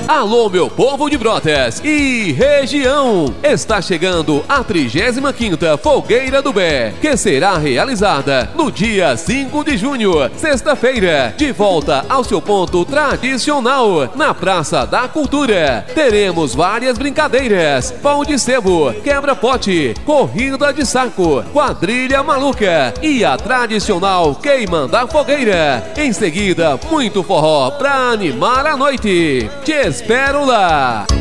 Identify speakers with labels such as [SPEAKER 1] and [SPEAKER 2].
[SPEAKER 1] Alô, meu povo de Brotas e região! Está chegando a 35ª Fogueira do Bé, que será realizada no dia 5 de junho, sexta-feira, de volta ao seu ponto tradicional, na Praça da Cultura. Teremos várias brincadeiras: pão de sebo, quebra-pote, corrida de saco, quadrilha maluca e a tradicional queima da fogueira. Em seguida, muito forró pra animar a noite. Te espero lá!